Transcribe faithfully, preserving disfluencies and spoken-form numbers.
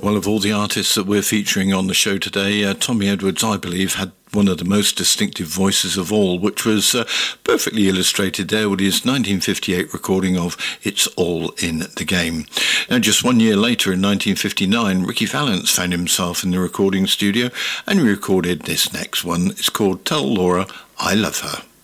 Well, of all the artists that we're featuring on the show today, uh, Tommy Edwards, I believe, had one of the most distinctive voices of all, which was uh, perfectly illustrated there with his nineteen fifty-eight recording of It's All in the Game. And just one year later, in nineteen fifty-nine, Ricky Valance found himself in the recording studio and recorded this next one. It's called Tell Laura I Love Her.